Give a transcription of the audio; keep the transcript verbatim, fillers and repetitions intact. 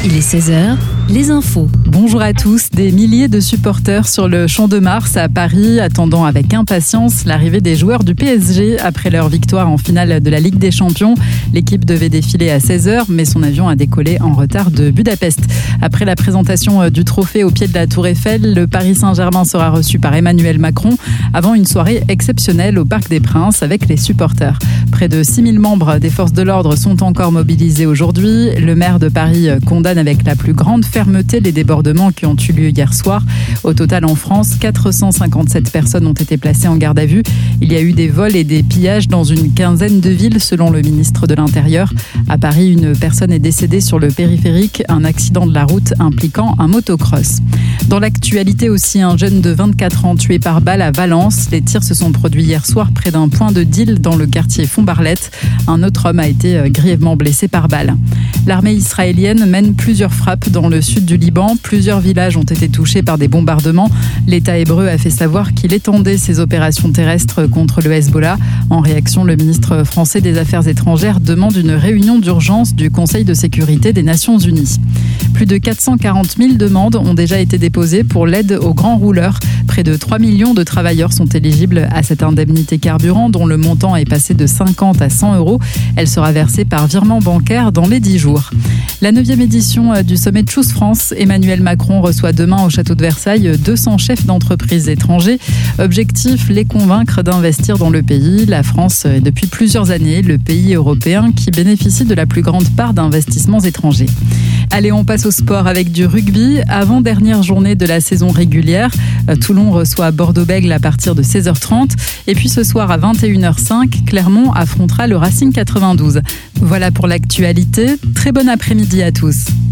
Il est seize heures, les infos. Bonjour à tous. Des milliers de supporters sur le Champ de Mars à Paris, attendant avec impatience l'arrivée des joueurs du P S G après leur victoire en finale de la Ligue des Champions. L'équipe devait défiler à seize heures, mais son avion a décollé en retard de Budapest. Après la présentation du trophée au pied de la Tour Eiffel, le Paris Saint-Germain sera reçu par Emmanuel Macron avant une soirée exceptionnelle au Parc des Princes avec les supporters. Près de six mille membres des forces de l'ordre sont encore mobilisés aujourd'hui. Le maire de Paris condamne avec la plus grande fermeté les débordements qui ont eu lieu hier soir. Au total, en France, quatre cent cinquante-sept personnes ont été placées en garde à vue. Il y a eu des vols et des pillages dans une quinzaine de villes, selon le ministre de l'Intérieur. À Paris, une personne est décédée sur le périphérique, un accident de la route impliquant un motocross. Dans l'actualité aussi, un jeune de vingt-quatre ans tué par balle à Valence. Les tirs se sont produits hier soir près d'un point de deal dans le quartier Font-Barlette. Un autre homme a été grièvement blessé par balle. L'armée israélienne mène plusieurs frappes dans le sud du Liban. Plusieurs villages ont été touchés par des bombardements. L'État hébreu a fait savoir qu'il étendait ses opérations terrestres contre le Hezbollah. En réaction, le ministre français des Affaires étrangères demande une réunion d'urgence du Conseil de sécurité des Nations Unies. Plus de quatre cent quarante mille demandes ont déjà été déposées pour l'aide aux grands rouleurs. Près de trois millions de travailleurs sont éligibles à cette indemnité carburant dont le montant est passé de cinquante à cent euros. Elle sera versée par virement bancaire dans les dix jours. La neuvième édition du sommet Choose France, Emmanuel Macron reçoit demain au château de Versailles deux cents chefs d'entreprises étrangers. Objectif, les convaincre d'investir dans le pays. La France est depuis plusieurs années le pays européen qui bénéficie de la plus grande part d'investissements étrangers. Allez, on passe au sport avec du rugby. Avant-dernière journée de la saison régulière, Toulon reçoit Bordeaux-Bègles à partir de seize heures trente. Et puis ce soir à vingt et une heures cinq, Clermont affrontera le Racing quatre-vingt-douze. Voilà pour l'actualité. Très bon après-midi à tous.